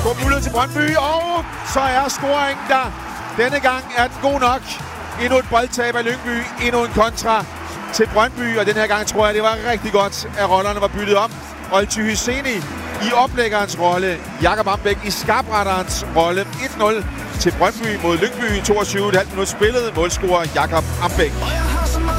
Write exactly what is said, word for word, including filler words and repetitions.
På mulighed til Brøndby, og så er scoringen der. Denne gang er den god nok. Endnu et boldtab af Lyngby, endnu en kontra til Brøndby, og den her gang tror jeg, det var rigtig godt, at rollerne var byttet om. Olty Hyseni i oplæggerens rolle, Jakob Ambæk i skarpretterens rolle. et nul til Brøndby mod Lyngby, toogtyve komma fem minutter spillet, målscorer Jakob Ambæk.